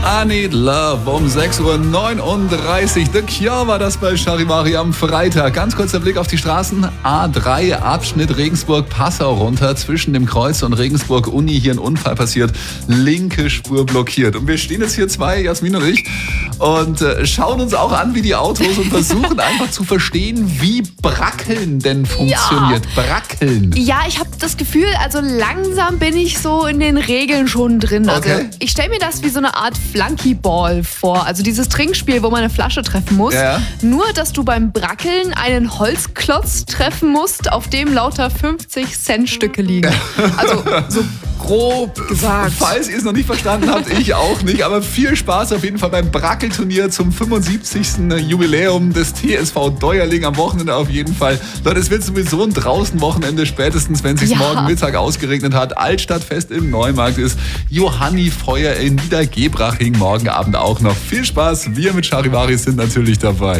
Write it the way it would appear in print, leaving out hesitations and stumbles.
I Need Love um 6.39 Uhr. The Cure war das bei Charivari am Freitag. Ganz kurzer Blick auf die Straßen. A3, Abschnitt Regensburg-Passau runter. Zwischen dem Kreuz und Regensburg-Uni hier ein Unfall passiert. Linke Spur blockiert. Und wir stehen jetzt hier zwei, Jasmin und ich, und schauen uns auch an, wie die Autos und versuchen einfach zu verstehen, wie Brackeln denn funktioniert. Ja. Brackeln. Ja, ich habe das Gefühl, also langsam bin ich so in den Regeln schon drin. Also Okay. ich stelle mir das wie so eine Art Flunkyball vor. Also dieses Trinkspiel, wo man eine Flasche treffen muss. Ja. Nur, dass du beim Brackeln einen Holzklotz treffen musst, auf dem lauter 50-Cent-Stücke liegen. Also so grob gesagt. Falls ihr es noch nicht verstanden habt, ich auch nicht, aber viel Spaß auf jeden Fall beim Brackelturnier zum 75. Jubiläum des TSV Deuerling am Wochenende auf jeden Fall. Leute, es wird sowieso ein Draußenwochenende, spätestens wenn es sich morgen Mittag ausgeregnet hat. Altstadtfest im Neumarkt ist, Johannifeuer in Niedergebraching morgen Abend auch noch. Viel Spaß, wir mit Charivari sind natürlich dabei.